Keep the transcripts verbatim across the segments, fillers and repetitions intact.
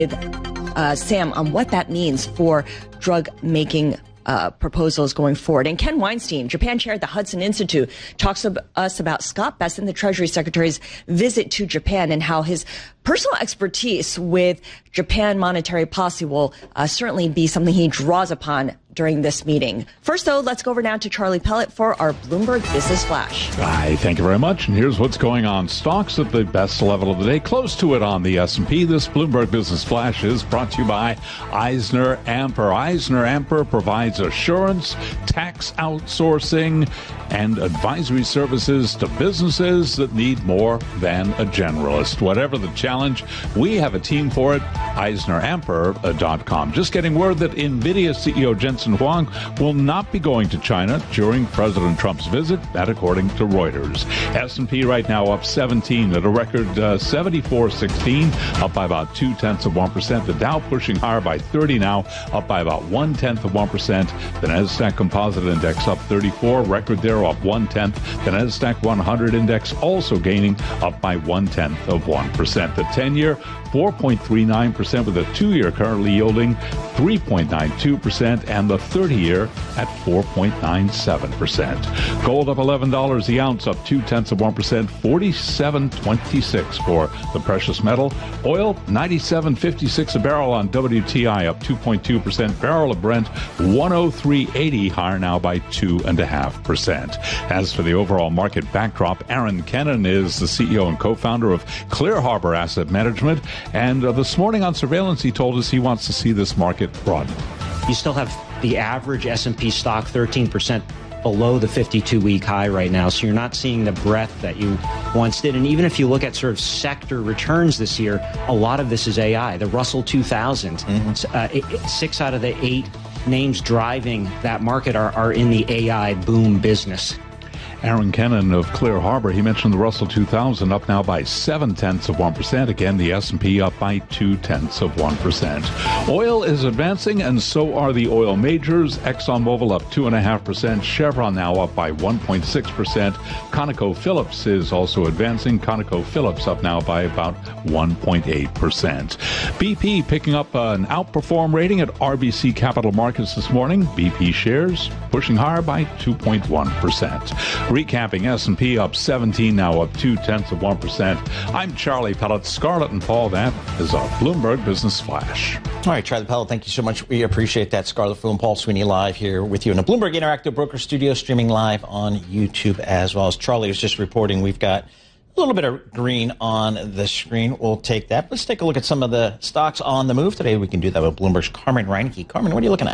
uh, Sam on what that means for drug making Uh, proposals going forward. And Ken Weinstein, Japan chair at the Hudson Institute, talks to us about Scott Bessent, the Treasury Secretary's visit to Japan, and how his personal expertise with Japan monetary policy will uh, certainly be something he draws upon during this meeting. First, though, let's go over now to Charlie Pellet for our Bloomberg Business Flash. Hi, thank you very much. And here's what's going on. Stocks at the best level of the day, close to it on the S and P. This Bloomberg Business Flash is brought to you by Eisner Amper. Eisner Amper provides assurance, tax outsourcing, and advisory services to businesses that need more than a generalist. Whatever the challenge, we have a team for it. Eisner Amper dot com. Just getting word that NVIDIA C E O Jensen Huang will not be going to China during President Trump's visit, that according to Reuters. S and P right now up seventeen at a record uh, seventy-four sixteen, up by about two-tenths of one percent. The Dow pushing higher by thirty now, up by about one-tenth of one percent. The Nasdaq Composite Index up thirty-four, record there up one-tenth. The Nasdaq one hundred Index also gaining, up by one-tenth of one percent. The ten-year, four point three nine percent, with a two-year currently yielding three point nine two percent, and the thirty-year at four point nine seven percent. Gold up eleven dollars the ounce, up two-tenths of one percent, forty-seven twenty-six for the precious metal. Oil, ninety-seven fifty-six a barrel on W T I, up two point two percent. Barrel of Brent, one oh three eighty, higher now by two point five percent. As for the overall market backdrop, Aaron Kennan is the C E O and co-founder of Clear Harbor Asset Management, and uh, this morning on Surveillance he told us he wants to see this market broaden. You still have the average S and P stock thirteen percent below the fifty-two week high right now, so you're not seeing the breadth that you once did. And even if you look at sort of sector returns this year, a lot of this is A I. The Russell two thousand, mm-hmm. uh, it, it, six out of the eight names driving that market are, are in the A I boom business. Aaron Kennan of Clear Harbor, he mentioned the Russell two thousand up now by seven-tenths of one percent. Again, the S and P up by two-tenths of one percent. Oil is advancing, and so are the oil majors. ExxonMobil up two point five percent. Chevron now up by one point six percent. ConocoPhillips is also advancing. ConocoPhillips up now by about one point eight percent. B P picking up an outperform rating at R B C Capital Markets this morning. B P shares pushing higher by two point one percent. Recapping, S and P up seventeen, now up two-tenths of one percent. I'm Charlie Pellet. Scarlett and Paul, that is our Bloomberg Business Flash. All right, Charlie Pellet, thank you so much. We appreciate that. Scarlett Fu and Paul Sweeney live here with you in the Bloomberg Interactive Broker Studio, streaming live on YouTube as well. As Charlie was just reporting, we've got a little bit of green on the screen. We'll take that. Let's take a look at some of the stocks on the move today. We can do that with Bloomberg's Carmen Reinke. Carmen, what are you looking at?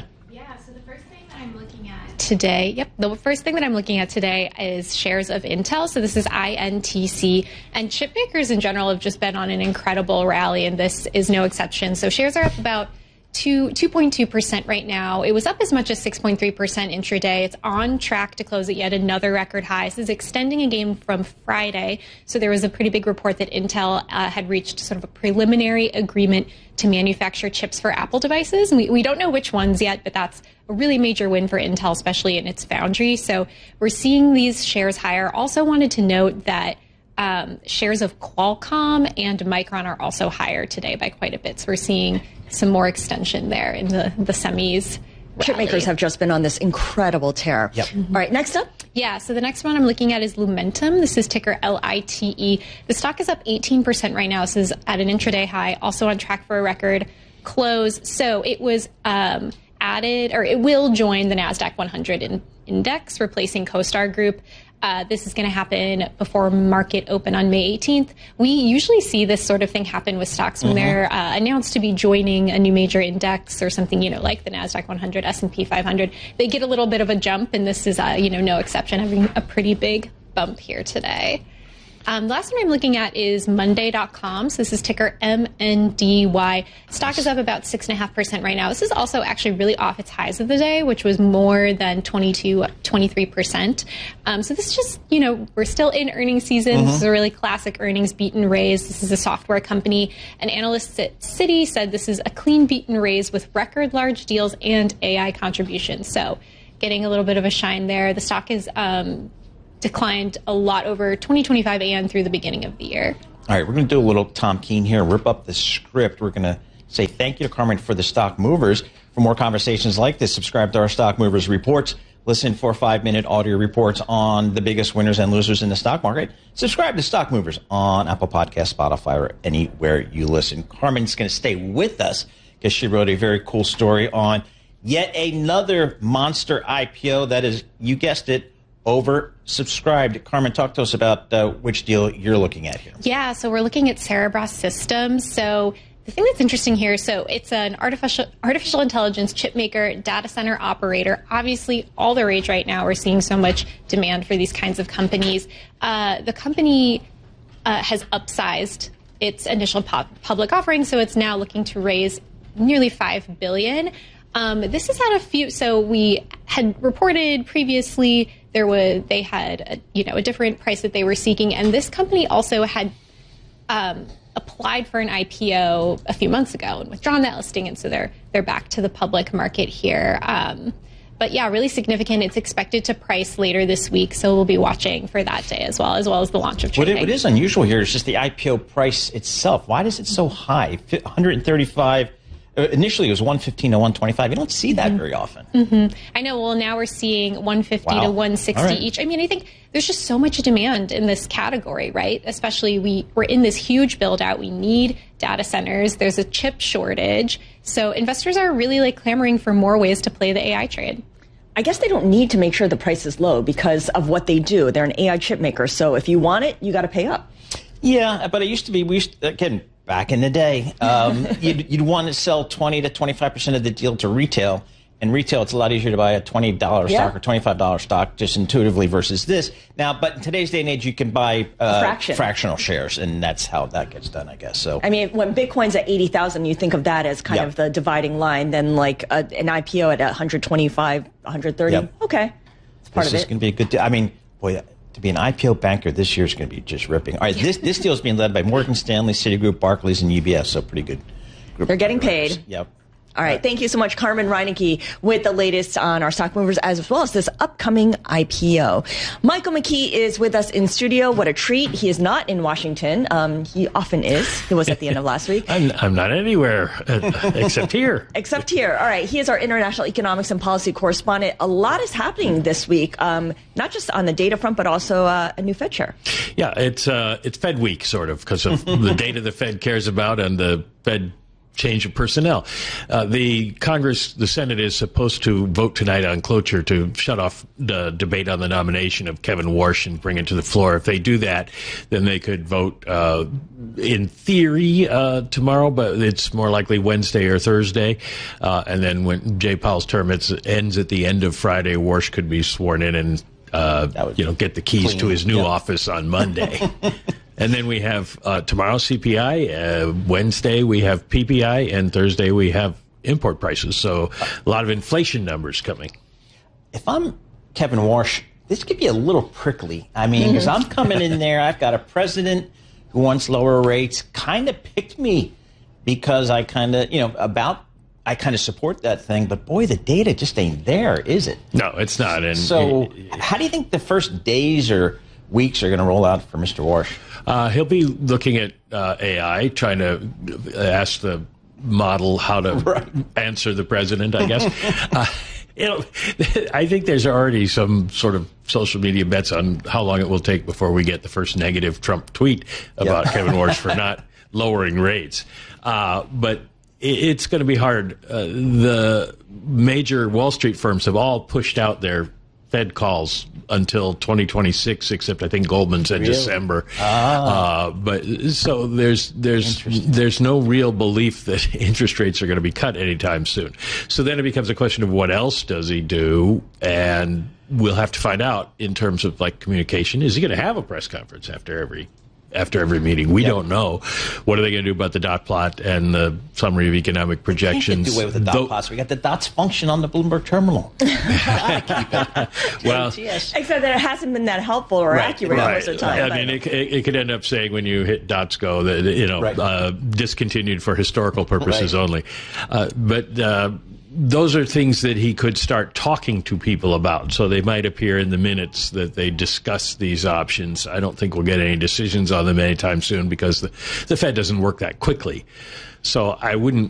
Today, yep. The first thing that I'm looking at today is shares of Intel. So this is I N T C, and chip makers in general have just been on an incredible rally, and this is no exception. So shares are up about two, two point two percent right now. It was up as much as six point three percent intraday. It's on track to close at yet another record high. This is extending a gain from Friday. So there was a pretty big report that Intel uh, had reached sort of a preliminary agreement to manufacture chips for Apple devices. We, we don't know which ones yet, but that's a really major win for Intel, especially in its foundry. So we're seeing these shares higher. Also wanted to note that um, shares of Qualcomm and Micron are also higher today by quite a bit. So we're seeing some more extension there in the, the semis. Chip makers have just been on this incredible tear. Yep. Mm-hmm. All right, next up. Yeah, so the next one I'm looking at is Lumentum. This is ticker L I T E. The stock is up eighteen percent right now. This is at an intraday high, also on track for a record close. So it was um, added, or it will join the NASDAQ one hundred in, index, replacing CoStar Group. Uh, this is going to happen before market open on May eighteenth. We usually see this sort of thing happen with stocks when mm-hmm. they're uh, announced to be joining a new major index or something, you know, like the NASDAQ one hundred, S and P five hundred. They get a little bit of a jump, and this is, uh, you know, no exception, having a pretty big bump here today. Um, the last one I'm looking at is Monday dot com. So this is ticker M N D Y. Stock is up about six point five percent right now. This is also actually really off its highs of the day, which was more than twenty-two, twenty-three percent. Um, so this is just, you know, we're still in earnings season. Mm-hmm. This is a really classic earnings beat and raise. This is a software company. An analyst at Citi said this is a clean beat and raise with record large deals and A I contributions. So getting a little bit of a shine there. The stock is um, declined a lot over twenty twenty-five and through the beginning of the year. All right, we're going to do a little Tom Keene here, rip up the script. We're going to say thank you to Carmen for the Stock Movers. For more conversations like this, subscribe to our Stock Movers reports. Listen for five-minute audio reports on the biggest winners and losers in the stock market. Subscribe to Stock Movers on Apple Podcasts, Spotify, or anywhere you listen. Carmen's going to stay with us because she wrote a very cool story on yet another monster I P O that is, you guessed it, oversubscribed. Carmen, talk to us about uh, which deal you're looking at here. Yeah, so we're looking at Cerebras Systems. So the thing that's interesting here, so it's an artificial artificial intelligence chip maker, data center operator. Obviously, all the rage right now. We're seeing so much demand for these kinds of companies. Uh, the company uh, has upsized its initial pop- public offering, so it's now looking to raise nearly five billion dollars. Um, this is at a few. So we had reported previously there was they had a, you know a different price that they were seeking, and this company also had um, applied for an I P O a few months ago and withdrawn that listing, and so they're they're back to the public market here. Um, but yeah, really significant. It's expected to price later this week, so we'll be watching for that day as well, as well as the launch of trading. What, it, what is unusual here is just the I P O price itself. Why is it so high? one hundred thirty-five. Initially, it was one fifteen to one twenty-five. You don't see that mm-hmm. very often. Mm-hmm. I know. Well, now we're seeing one fifty wow. to one sixty right. each. I mean, I think there's just so much demand in this category, right? Especially we, we're in this huge build out. We need data centers. There's a chip shortage. So investors are really like clamoring for more ways to play the A I trade. I guess they don't need to make sure the price is low because of what they do. They're an A I chip maker. So if you want it, you got to pay up. Yeah, but it used to be, we used to, again, back in the day, um, you'd, you'd want to sell twenty to twenty-five percent of the deal to retail. And retail, it's a lot easier to buy a twenty dollars yeah. stock or twenty-five dollars stock just intuitively versus this. Now, but in today's day and age, you can buy uh, Fraction. fractional shares, and that's how that gets done, I guess. So, I mean, when Bitcoin's at eighty thousand, you think of that as kind yep. of the dividing line. Then, like a, an I P O at one twenty-five, one thirty, yep. okay, it's part this of it. This is going to be a good deal. I mean, boy, to be an I P O banker this year is going to be just ripping. All right, this this deal is being led by Morgan Stanley, Citigroup, Barclays, and U B S. So pretty good. Group They're getting paid. Yep. All right. Thank you so much, Carmen Reinecke, with the latest on our stock movers as well as this upcoming I P O. Michael McKee is with us in studio. What a treat. He is not in Washington. Um, he often is. He was at the end of last week. I'm, I'm not anywhere uh, except here. Except here. All right. He is our international economics and policy correspondent. A lot is happening this week, um, not just on the data front, but also uh, a new Fed chair. Yeah, it's, uh, it's Fed week, sort of, because of the data the Fed cares about and the Fed change of personnel. Uh, the Congress, the Senate is supposed to vote tonight on cloture to shut off the debate on the nomination of Kevin Warsh and bring it to the floor. If they do that, then they could vote uh, in theory uh, tomorrow, but it's more likely Wednesday or Thursday. Uh, and then when Jay Powell's term ends at the end of Friday, Warsh could be sworn in and uh, you know get the keys clean. to his new yep. office on Monday. And then we have uh, tomorrow C P I, uh, Wednesday we have P P I, and Thursday we have import prices. So a lot of inflation numbers coming. If I'm Kevin Warsh, this could be a little prickly. I mean, because I'm coming in there, I've got a president who wants lower rates, kind of picked me because I kind of, you know, about I kind of support that thing. But boy, the data just ain't there, is it? No, it's not. And so it, how do you think the first days or weeks are going to roll out for Mister Warsh? Uh, he'll be looking at uh, A I, trying to ask the model how to right. answer the president, I guess. uh, you know, I think there's already some sort of social media bets on how long it will take before we get the first negative Trump tweet about yep. Kevin Warsh for not lowering rates. Uh, but it, it's going to be hard. Uh, the major Wall Street firms have all pushed out their Fed calls until twenty twenty-six, except I think Goldman said really? December. Ah. Uh, but so there's there's there's no real belief that interest rates are going to be cut anytime soon. So then it becomes a question of what else does he do, and we'll have to find out in terms of like communication. Is he going to have a press conference after every? After every meeting, we yep. don't know. What are they going to do about the dot plot and the summary of economic projections? You can't do away with the dot Though, plots. We got the dots function on the Bloomberg terminal. Well, except that it hasn't been that helpful or right, accurate right. most of the time. I mean, it, it could end up saying when you hit dots go that you know right. uh, discontinued for historical purposes right. only. Uh, but. Uh, Those are things that he could start talking to people about. So they might appear in the minutes that they discuss these options. I don't think we'll get any decisions on them anytime soon because the, the Fed doesn't work that quickly. So I wouldn't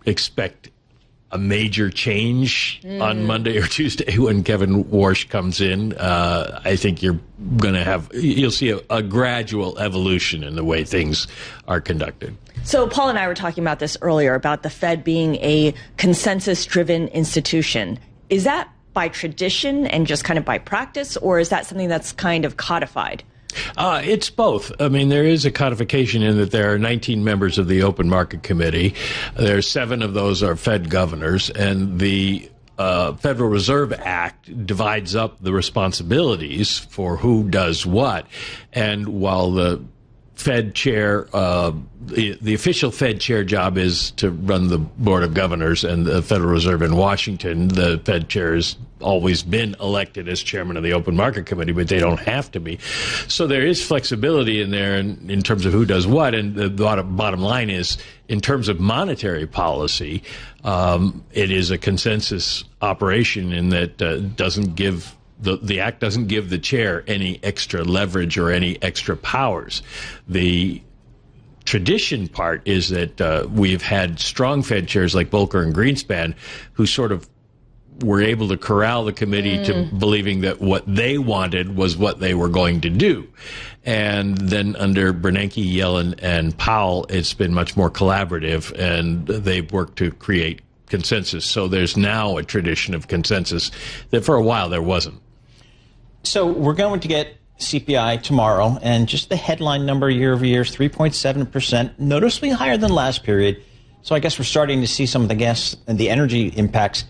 expect a major change mm. on Monday or Tuesday when Kevin Warsh comes in. Uh, I think you're going to have, you'll see a, a gradual evolution in the way things are conducted. So Paul and I were talking about this earlier, about the Fed being a consensus-driven institution. Is that by tradition and just kind of by practice, or is that something that's kind of codified? Uh, it's both. I mean, there is a codification in that there are nineteen members of the Open Market Committee. There's seven of those are Fed governors, and the uh, Federal Reserve Act divides up the responsibilities for who does what. And while the Fed chair, uh, the, the official Fed chair job is to run the Board of Governors and the Federal Reserve in Washington, the Fed chair has always been elected as chairman of the Open Market Committee, but they don't have to be. So there is flexibility in there in, in terms of who does what. And the bottom, bottom line is, in terms of monetary policy, um, it is a consensus operation in that uh, doesn't give The, the act doesn't give the chair any extra leverage or any extra powers. The tradition part is that uh, we've had strong Fed chairs like Volcker and Greenspan who sort of were able to corral the committee mm. to believing that what they wanted was what they were going to do. And then under Bernanke, Yellen, and Powell, it's been much more collaborative, and they've worked to create consensus. So there's now a tradition of consensus that for a while there wasn't. So we're going to get C P I tomorrow, and just the headline number year over year is three point seven percent, noticeably higher than last period. So I guess we're starting to see some of the gas and the energy impacts.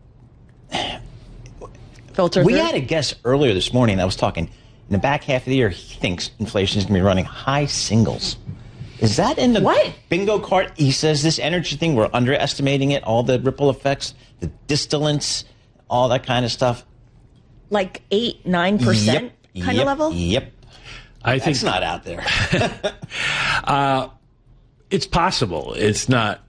Filter we through. had a guest earlier this morning that was talking in the back half of the year. He thinks inflation is going to be running high singles. Is that in the what? bingo card? He says this energy thing, we're underestimating it, all the ripple effects, the distillants, all that kind of stuff. Like eight, nine percent yep, kind yep, of level? Yep. I think it's not out there. uh, it's possible. It's not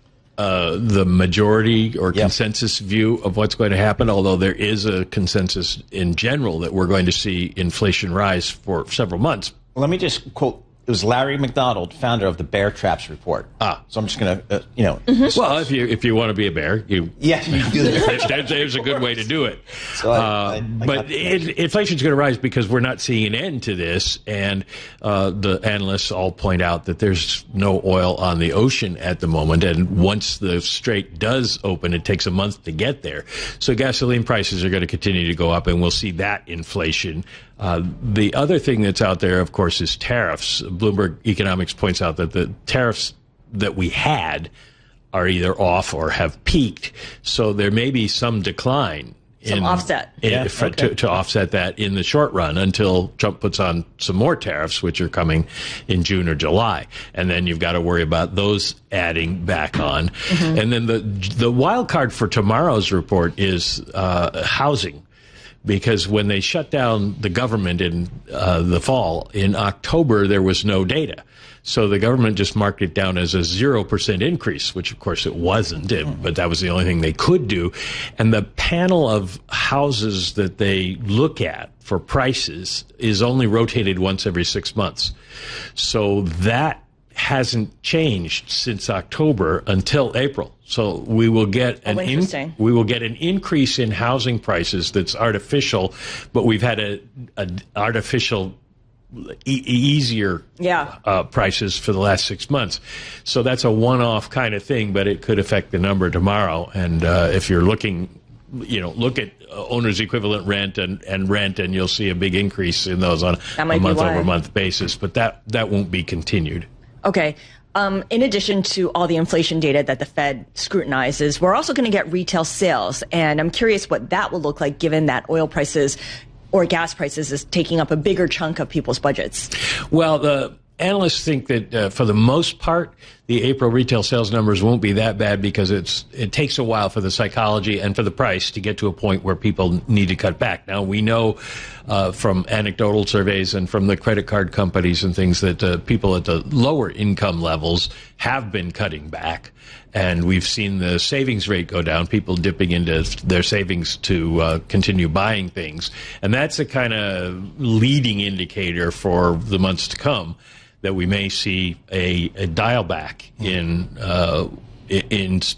uh, the majority or yep. consensus view of what's going to happen, although there is a consensus in general that we're going to see inflation rise for several months. Let me just quote. It was Larry McDonald, founder of the Bear Traps Report. Ah. So I'm just going to, uh, you know. Mm-hmm. Well, if you if you want to be a bear, you yeah, you do that. there, there's a good way to do it. So I, uh, I, I but it, inflation's going to rise because we're not seeing an end to this, and uh, the analysts all point out that there's no oil on the ocean at the moment, and once the strait does open, it takes a month to get there. So gasoline prices are going to continue to go up, and we'll see that inflation. Uh, the other thing that's out there, of course, is tariffs. Bloomberg Economics points out that the tariffs that we had are either off or have peaked. So there may be some decline. Some in, offset. In, yeah, for, okay. to, to offset that in the short run until Trump puts on some more tariffs, which are coming in June or July. And then you've got to worry about those adding back on. Mm-hmm. And then the, the wild card for tomorrow's report is uh, housing. Because when they shut down the government in uh, the fall, in October, there was no data. So the government just marked it down as a zero percent increase, which, of course, it wasn't. It, but that was the only thing they could do. And the panel of houses that they look at for prices is only rotated once every six months. So that hasn't changed since October until April. So we will get an oh, in, we will get an increase in housing prices that's artificial, but we've had a, a artificial e- easier yeah. uh, prices for the last six months. So that's a one-off kind of thing, but it could affect the number tomorrow. And uh, if you're looking, you know, look at owner's equivalent rent and, and rent, and you'll see a big increase in those on a month-over-month basis. But that that won't be continued. Okay. Um, in addition to all the inflation data that the Fed scrutinizes, we're also going to get retail sales. And I'm curious what that will look like given that oil prices or gas prices is taking up a bigger chunk of people's budgets. Well, the analysts think that uh, for the most part, the April retail sales numbers won't be that bad because it's it takes a while for the psychology and for the price to get to a point where people need to cut back. Now, we know uh, from anecdotal surveys and from the credit card companies and things that uh, people at the lower income levels have been cutting back. And we've seen the savings rate go down, people dipping into their savings to uh, continue buying things. And that's a kind of leading indicator for the months to come that we may see a, a dial back in uh, in